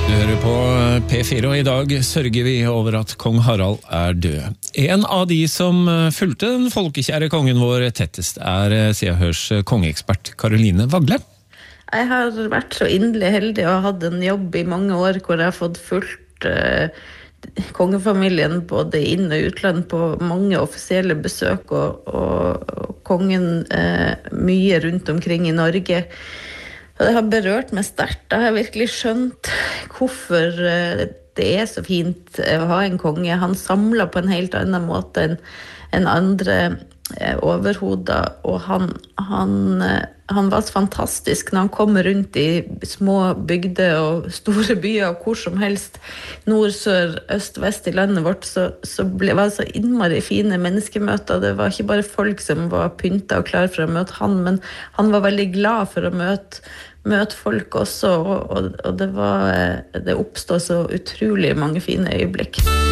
Du hører på P4, og i dag sørger vi over at kong Harald død. En av de som fulgte den folkekjære kongen vår tettest Se og Hørs kongeekspert Karoline Vagle. Jeg har vært så inderlig heldig og hatt en jobb i mange år hvor jeg har fått fulgt kongefamilien både inn- og utland på mange offisielle besøk og kongen mye rundt omkring i Norge. Og det har berørt meg sterkt. Jeg har virkelig skjønt hvorfor det så fint å ha en konge. Han samler på en helt annen måte enn andre overhoder, og han var fantastisk når han kom rundt i små bygder og store byer og hvor som helst, nord, sør, øst, vest i landet vårt, så var det så innmari fine menneskemøter. Det var ikke bare folk som var pyntet og klar for å møte han, men han var veldig glad for å møte folk også, og det oppstod så utrolig mange fine øyeblikk.